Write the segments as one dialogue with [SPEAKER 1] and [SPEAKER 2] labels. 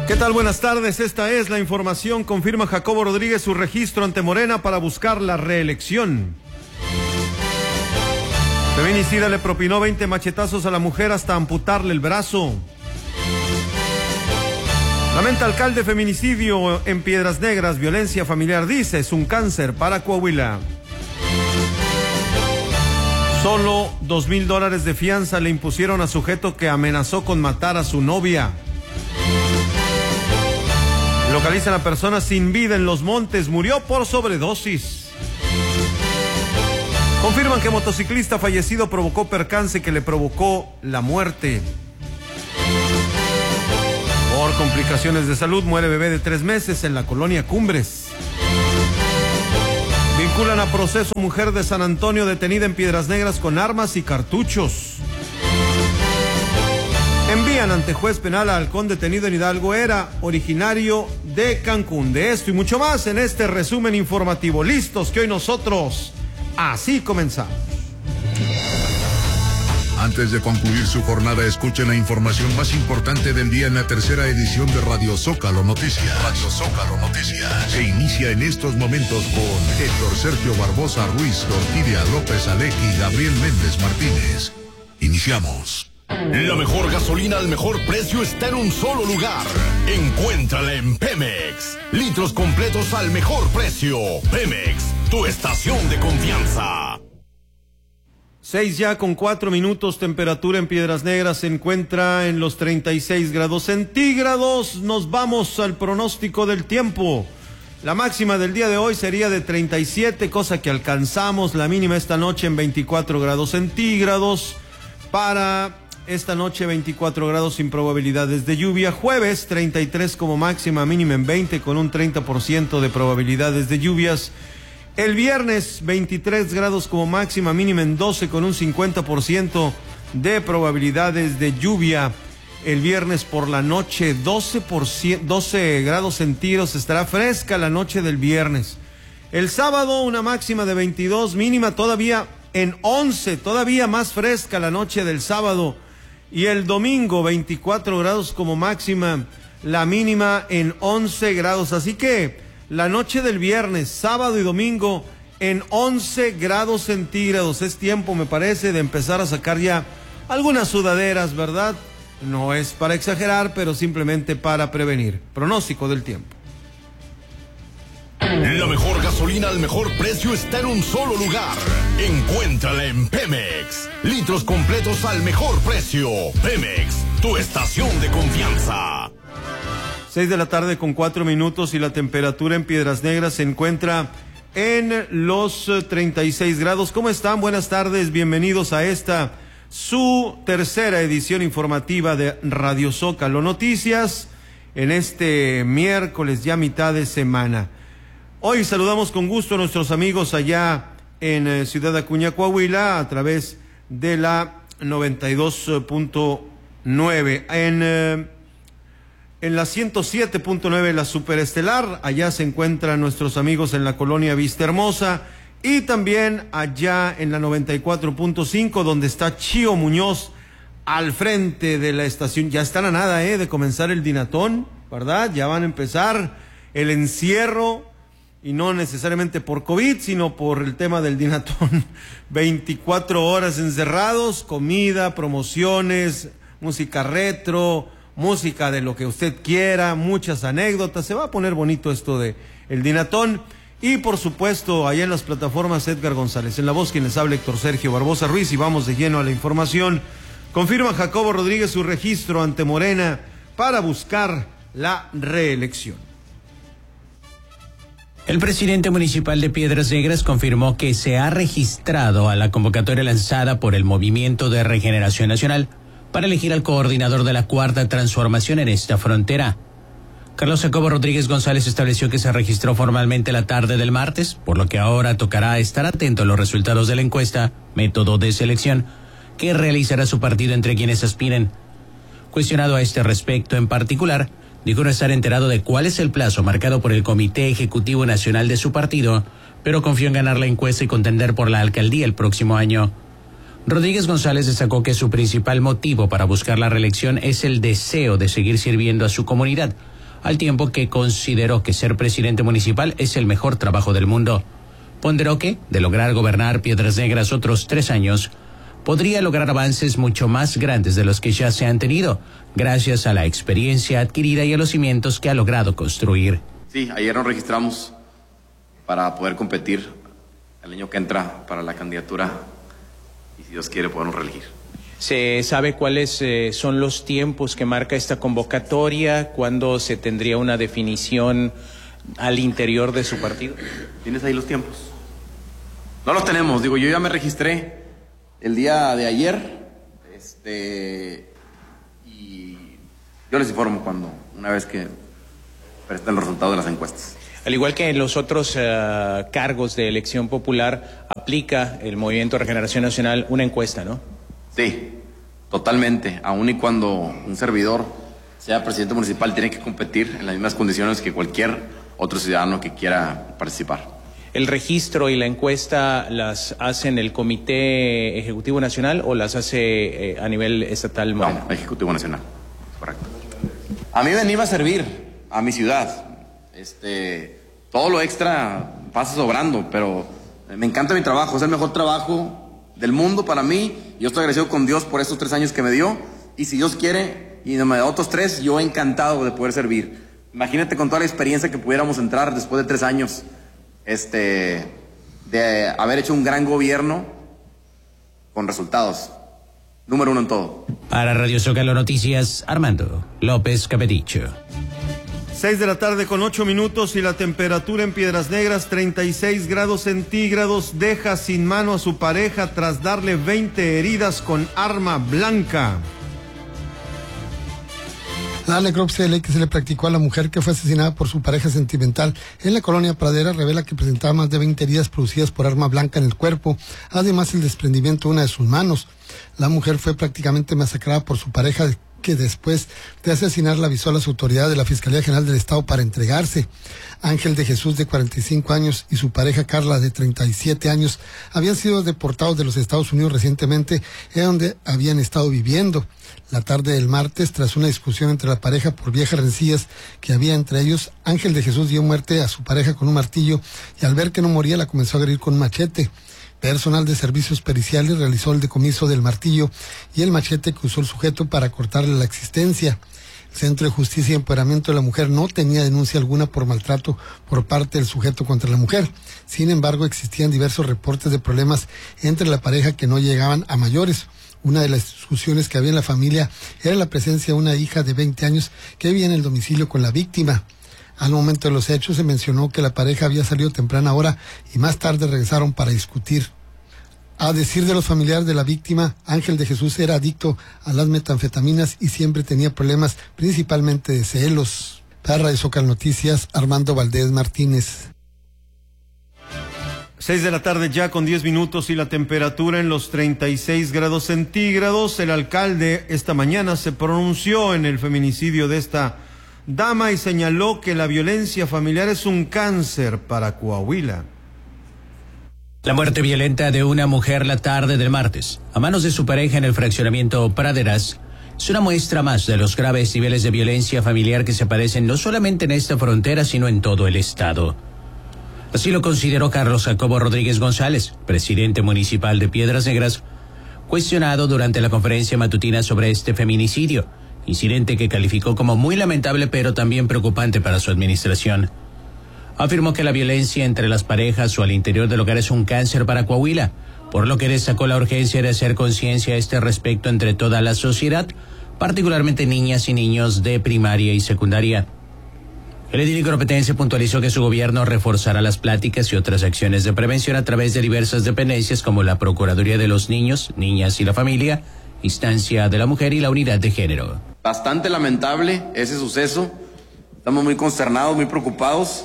[SPEAKER 1] ¿Qué tal? Buenas tardes, esta es la información. Confirma Jacobo Rodríguez su registro ante Morena para buscar la reelección. Feminicida le propinó 20 machetazos a la mujer hasta amputarle el brazo. Lamenta alcalde feminicidio en Piedras Negras, violencia familiar, dice, es un cáncer para Coahuila. Solo $2,000 de fianza le impusieron a sujeto que amenazó con matar a su novia. Localizan a persona sin vida en Los Montes, murió por sobredosis. Confirman que motociclista fallecido provocó percance que le provocó la muerte. Por complicaciones de salud muere bebé de 3 meses en la colonia Cumbres. Vinculan a proceso mujer de San Antonio detenida en Piedras Negras con armas y cartuchos. Envían ante juez penal a halcón detenido en Hidalgo, era originario de Cancún. De esto y mucho más en este resumen informativo. Listos que hoy nosotros así comenzamos.
[SPEAKER 2] Antes de concluir su jornada, escuchen la información más importante del día en la tercera edición de Radio Zócalo Noticias. Radio Zócalo Noticias. Se inicia en estos momentos con Héctor Sergio Barbosa Ruiz, Tortilia López Alecki y Gabriel Méndez Martínez. Iniciamos.
[SPEAKER 3] La mejor gasolina al mejor precio está en un solo lugar. Encuéntrala en Pemex. Litros completos al mejor precio. Pemex, tu estación de confianza.
[SPEAKER 1] 6:04, temperatura en Piedras Negras se encuentra en los 36 grados centígrados. Nos vamos al pronóstico del tiempo. La máxima del día de hoy sería de 37, cosa que alcanzamos. La mínima esta noche en 24 grados centígrados. Para esta noche 24 grados sin probabilidades de lluvia. Jueves 33 como máxima, mínima en 20 con un 30% de probabilidades de lluvias. El viernes 23 grados como máxima, mínima en 12 con un 50% de probabilidades de lluvia. El viernes por la noche 12 grados centígrados, estará fresca la noche del viernes. El sábado una máxima de 22, mínima todavía en 11, todavía más fresca la noche del sábado. Y el domingo 24 grados como máxima, la mínima en 11 grados. Así que la noche del viernes, sábado y domingo en 11 grados centígrados. Es tiempo, me parece, de empezar a sacar ya algunas sudaderas, ¿verdad? No es para exagerar, pero simplemente para prevenir. Pronóstico del tiempo.
[SPEAKER 3] La mejor gasolina al mejor precio está en un solo lugar. Encuéntrala en Pemex. Litros completos al mejor precio. Pemex, tu estación de confianza.
[SPEAKER 1] 6:04 y la temperatura en Piedras Negras se encuentra en los 36 grados. ¿Cómo están? Buenas tardes, bienvenidos a esta, su tercera edición informativa de Radio Zócalo Noticias, en este miércoles ya mitad de semana. Hoy saludamos con gusto a nuestros amigos allá en Ciudad Acuña, Coahuila, a través de la 92.9. En la 107.9, la Superestelar, allá se encuentran nuestros amigos en la colonia Vista Hermosa, y también allá en la 94.5, donde está Chío Muñoz, al frente de la estación. Ya están a nada, de comenzar el Dinatón, ¿verdad? Ya van a empezar el encierro, y no necesariamente por COVID, sino por el tema del Dinatón. 24 horas encerrados, comida, promociones, música retro, música de lo que usted quiera, muchas anécdotas. Se va a poner bonito esto de el Dinatón. Y por supuesto, allá en las plataformas, Edgar González. En la voz quien les habla, Héctor Sergio Barbosa Ruiz, y vamos de lleno a la información. Confirma Jacobo Rodríguez su registro ante Morena para buscar la reelección.
[SPEAKER 4] El presidente municipal de Piedras Negras confirmó que se ha registrado a la convocatoria lanzada por el Movimiento de Regeneración Nacional para elegir al coordinador de la Cuarta Transformación en esta frontera. Carlos Jacobo Rodríguez González estableció que se registró formalmente la tarde del martes, por lo que ahora tocará estar atento a los resultados de la encuesta, método de selección, que realizará su partido entre quienes aspiren. Cuestionado a este respecto en particular, dijo no estar enterado de cuál es el plazo marcado por el Comité Ejecutivo Nacional de su partido, pero confió en ganar la encuesta y contender por la alcaldía el próximo año. Rodríguez González destacó que su principal motivo para buscar la reelección es el deseo de seguir sirviendo a su comunidad, al tiempo que consideró que ser presidente municipal es el mejor trabajo del mundo. Ponderó que, de lograr gobernar Piedras Negras otros 3 años, podría lograr avances mucho más grandes de los que ya se han tenido, gracias a la experiencia adquirida y a los cimientos que ha logrado construir.
[SPEAKER 5] Sí, ayer nos registramos para poder competir el año que entra para la candidatura y, si Dios quiere, podernos reelegir.
[SPEAKER 6] ¿Se sabe cuáles son los tiempos que marca esta convocatoria? ¿Cuándo se tendría una definición al interior de su partido?
[SPEAKER 5] ¿Tienes ahí los tiempos? No los tenemos, digo, yo ya me registré el día de ayer, y yo les informo una vez que presten los resultados de las encuestas.
[SPEAKER 6] Al igual que en los otros cargos de elección popular, aplica el Movimiento Regeneración Nacional una encuesta, ¿no?
[SPEAKER 5] Sí, totalmente. Aun y cuando un servidor sea presidente municipal, tiene que competir en las mismas condiciones que cualquier otro ciudadano que quiera participar.
[SPEAKER 6] ¿El registro y la encuesta las hacen el Comité Ejecutivo Nacional o las hace a nivel estatal?
[SPEAKER 5] Moreno? No, Ejecutivo Nacional, correcto. A mí me iba a servir a mi ciudad. Todo lo extra pasa sobrando, pero me encanta mi trabajo, es el mejor trabajo del mundo para mí. Yo estoy agradecido con Dios por estos 3 años que me dio, y si Dios quiere y me da otros 3, yo encantado de poder servir. Imagínate con toda la experiencia que pudiéramos entrar después de 3 años, de haber hecho un gran gobierno con resultados. Número 1 en todo.
[SPEAKER 4] Para Radio Zócalo Noticias, Armando López Capedicho.
[SPEAKER 1] 6 de la tarde con 8 minutos y la temperatura en Piedras Negras, 36 grados centígrados. Deja sin mano a su pareja tras darle 20 heridas con arma blanca.
[SPEAKER 7] La necropsia de ley que se le practicó a la mujer que fue asesinada por su pareja sentimental en la colonia Pradera revela que presentaba más de 20 heridas producidas por arma blanca en el cuerpo, además el desprendimiento de una de sus manos. La mujer fue prácticamente masacrada por su pareja, que después de asesinarla avisó a las autoridades de la Fiscalía General del Estado para entregarse. Ángel de Jesús, de 45 años, y su pareja Carla, de 37 años, habían sido deportados de los Estados Unidos recientemente, en donde habían estado viviendo. La tarde del martes, tras una discusión entre la pareja por viejas rencillas que había entre ellos, Ángel de Jesús dio muerte a su pareja con un martillo y al ver que no moría la comenzó a agredir con un machete. Personal de servicios periciales realizó el decomiso del martillo y el machete que usó el sujeto para cortarle la existencia. El Centro de Justicia y Empoderamiento de la Mujer no tenía denuncia alguna por maltrato por parte del sujeto contra la mujer. Sin embargo, existían diversos reportes de problemas entre la pareja que no llegaban a mayores. Una de las discusiones que había en la familia era la presencia de una hija de 20 años que vivía en el domicilio con la víctima. Al momento de los hechos se mencionó que la pareja había salido temprana hora y más tarde regresaron para discutir. A decir de los familiares de la víctima, Ángel de Jesús era adicto a las metanfetaminas y siempre tenía problemas, principalmente de celos. Para Radio Zócalo Noticias, Armando Valdés Martínez.
[SPEAKER 1] 6 de la tarde ya con 10 minutos y la temperatura en los 36 grados centígrados. El alcalde esta mañana se pronunció en el feminicidio de esta dama y señaló que la violencia familiar es un cáncer para Coahuila.
[SPEAKER 4] La muerte violenta de una mujer la tarde del martes, a manos de su pareja en el fraccionamiento Praderas, es una muestra más de los graves niveles de violencia familiar que se padecen no solamente en esta frontera, sino en todo el estado. Así lo consideró Carlos Jacobo Rodríguez González, presidente municipal de Piedras Negras, cuestionado durante la conferencia matutina sobre este feminicidio, incidente que calificó como muy lamentable pero también preocupante para su administración. Afirmó que la violencia entre las parejas o al interior del hogar es un cáncer para Coahuila, por lo que destacó la urgencia de hacer conciencia a este respecto entre toda la sociedad, particularmente niñas y niños de primaria y secundaria. El edil incompetente puntualizó que su gobierno reforzará las pláticas y otras acciones de prevención a través de diversas dependencias como la Procuraduría de los Niños, Niñas y la Familia, Instancia de la Mujer y la Unidad de Género.
[SPEAKER 5] Bastante lamentable ese suceso. Estamos muy consternados, muy preocupados.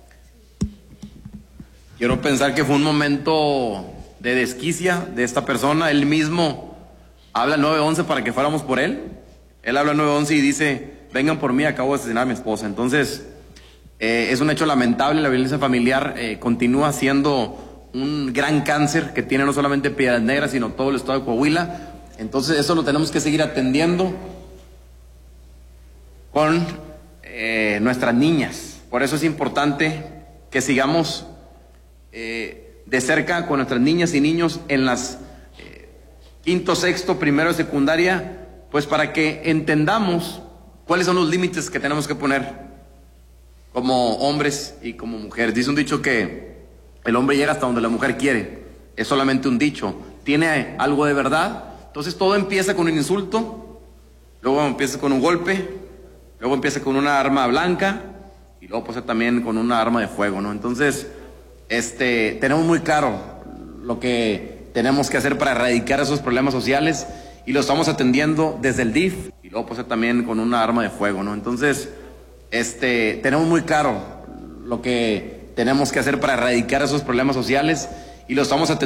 [SPEAKER 5] Quiero pensar que fue un momento de desquicia de esta persona. Él mismo habla al 911 para que fuéramos por él. Él habla al 911 y dice, vengan por mí, acabo de asesinar a mi esposa. Entonces, es un hecho lamentable. La violencia familiar continúa siendo un gran cáncer que tiene no solamente Piedras Negras, sino todo el estado de Coahuila. Entonces, eso lo tenemos que seguir atendiendo con nuestras niñas. Por eso es importante que sigamos de cerca con nuestras niñas y niños en las quinto, sexto, primero de secundaria, pues para que entendamos cuáles son los límites que tenemos que poner como hombres y como mujeres. Dice un dicho que el hombre llega hasta donde la mujer quiere. Es solamente un dicho. Tiene algo de verdad. Entonces todo empieza con un insulto, luego empieza con un golpe, luego empieza con una arma blanca y luego pues también con una arma de fuego, ¿no? Entonces, tenemos muy claro lo que tenemos que hacer para erradicar esos problemas sociales y lo estamos atendiendo desde el DIF y luego pues también con una arma de fuego, ¿no? Entonces, tenemos muy claro lo que tenemos que hacer para erradicar esos problemas sociales y lo estamos atendiendo